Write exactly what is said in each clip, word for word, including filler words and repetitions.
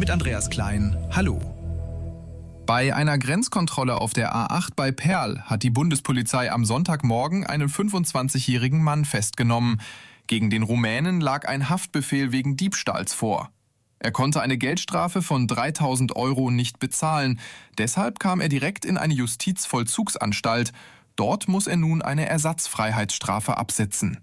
mit Andreas Klein. Hallo. Bei einer Grenzkontrolle auf der A acht bei Perl hat die Bundespolizei am Sonntagmorgen einen fünfundzwanzigjährigen Mann festgenommen. Gegen den Rumänen lag ein Haftbefehl wegen Diebstahls vor. Er konnte eine Geldstrafe von dreitausend Euro nicht bezahlen. Deshalb kam er direkt in eine Justizvollzugsanstalt. Dort muss er nun eine Ersatzfreiheitsstrafe absitzen.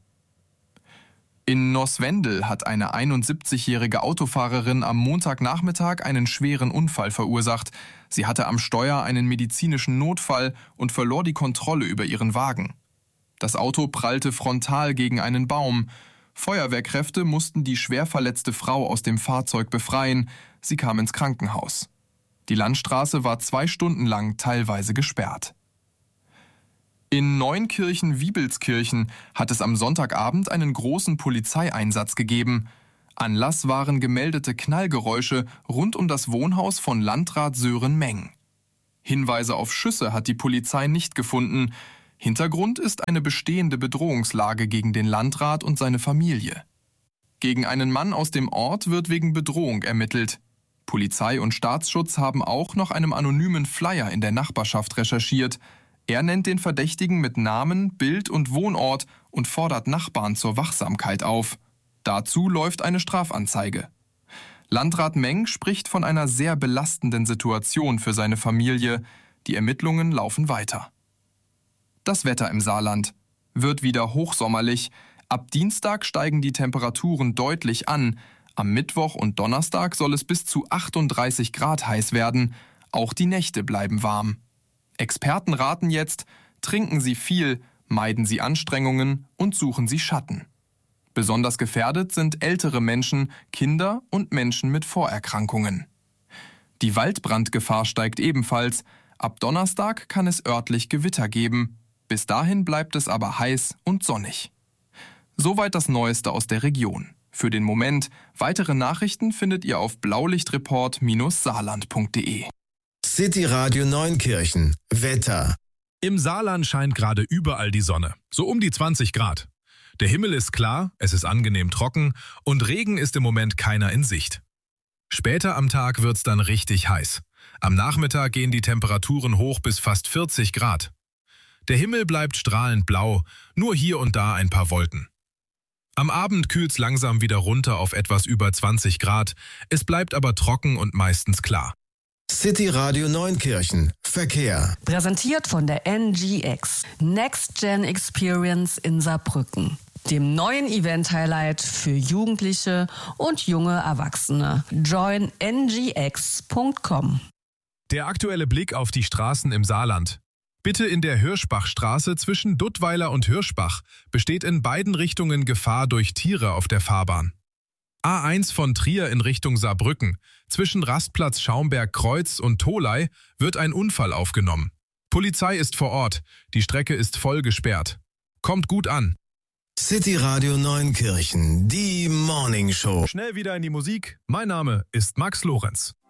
In Noswendel hat eine einundsiebzigjährige Autofahrerin am Montagnachmittag einen schweren Unfall verursacht. Sie hatte am Steuer einen medizinischen Notfall und verlor die Kontrolle über ihren Wagen. Das Auto prallte frontal gegen einen Baum. Feuerwehrkräfte mussten die schwer verletzte Frau aus dem Fahrzeug befreien. Sie kam ins Krankenhaus. Die Landstraße war zwei Stunden lang teilweise gesperrt. In Neunkirchen-Wiebelskirchen hat es am Sonntagabend einen großen Polizeieinsatz gegeben. Anlass waren gemeldete Knallgeräusche rund um das Wohnhaus von Landrat Sören Meng. Hinweise auf Schüsse hat die Polizei nicht gefunden. Hintergrund ist eine bestehende Bedrohungslage gegen den Landrat und seine Familie. Gegen einen Mann aus dem Ort wird wegen Bedrohung ermittelt. Polizei und Staatsschutz haben auch nach einem anonymen Flyer in der Nachbarschaft recherchiert. Er nennt den Verdächtigen mit Namen, Bild und Wohnort und fordert Nachbarn zur Wachsamkeit auf. Dazu läuft eine Strafanzeige. Landrat Meng spricht von einer sehr belastenden Situation für seine Familie. Die Ermittlungen laufen weiter. Das Wetter im Saarland wird wieder hochsommerlich. Ab Dienstag steigen die Temperaturen deutlich an. Am Mittwoch und Donnerstag soll es bis zu achtunddreißig Grad heiß werden. Auch die Nächte bleiben warm. Experten raten jetzt, trinken Sie viel, meiden Sie Anstrengungen und suchen Sie Schatten. Besonders gefährdet sind ältere Menschen, Kinder und Menschen mit Vorerkrankungen. Die Waldbrandgefahr steigt ebenfalls. Ab Donnerstag kann es örtlich Gewitter geben. Bis dahin bleibt es aber heiß und sonnig. Soweit das Neueste aus der Region. Für den Moment, weitere Nachrichten findet ihr auf blaulichtreport Saarland punkt de. City Radio Neunkirchen. Wetter. Im Saarland scheint gerade überall die Sonne. So um die zwanzig Grad. Der Himmel ist klar, es ist angenehm trocken und Regen ist im Moment keiner in Sicht. Später am Tag wird's dann richtig heiß. Am Nachmittag gehen die Temperaturen hoch bis fast vierzig Grad. Der Himmel bleibt strahlend blau, nur hier und da ein paar Wolken. Am Abend kühlt's langsam wieder runter auf etwas über zwanzig Grad. Es bleibt aber trocken und meistens klar. City Radio Neunkirchen. Verkehr. Präsentiert von der N G X. Next Gen Experience in Saarbrücken. Dem neuen Event-Highlight für Jugendliche und junge Erwachsene. join n g x punkt com. Der aktuelle Blick auf die Straßen im Saarland. Bitte in der Hirschbachstraße zwischen Duttweiler und Hirschbach besteht in beiden Richtungen Gefahr durch Tiere auf der Fahrbahn. A eins von Trier in Richtung Saarbrücken. Zwischen Rastplatz Schaumberg-Kreuz und Tholey wird ein Unfall aufgenommen. Polizei ist vor Ort. Die Strecke ist voll gesperrt. Kommt gut an. City Radio Neunkirchen, die Morning Show. Schnell wieder in die Musik. Mein Name ist Max Lorenz.